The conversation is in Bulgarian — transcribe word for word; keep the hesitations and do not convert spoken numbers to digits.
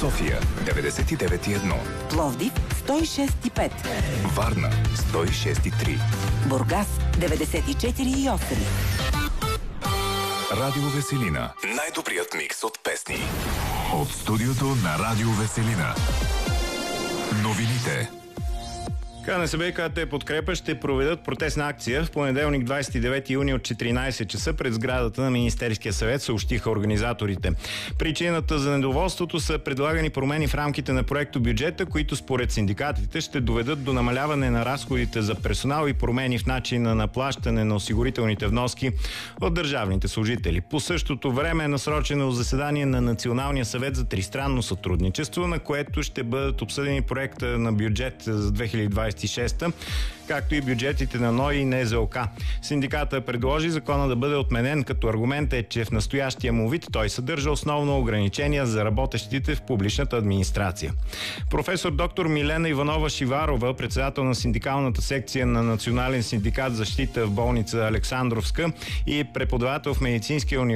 София деветдесет и девет и едно, Пловдив сто и шест и пет, Варна сто и шест и три, Бургас деветдесет и четири и осем. Радио Веселина. Най-добрият микс от песни. От студиото на Радио Веселина. Новините. КНСБ и КТ Подкрепа ще проведат протестна акция в понеделник двадесет и девети юни от четиринадесет часа пред сградата на Министерския съвет, съобщиха организаторите. Причината за недоволството са предлагани промени в рамките на проекто бюджета, които според синдикатите ще доведат до намаляване на разходите за персонал и промени в начина на плащане на осигурителните вноски от държавните служители. По същото време е насрочено заседание на Националния съвет за тристранно сътрудничество, на което ще бъдат обсъдени проекта на бюджет за две хиляди двадесет и шеста, както и бюджетите на НОИ и НЗОК. Синдиката предложи закона да бъде отменен, като аргумент е, че в настоящия му вид той съдържа основно ограничения за работещите в публичната администрация. Професор доктор Милена Иванова Шиварова, председател на синдикалната секция на Национален синдикат защита в болница Александровска и преподавател в медицинския университет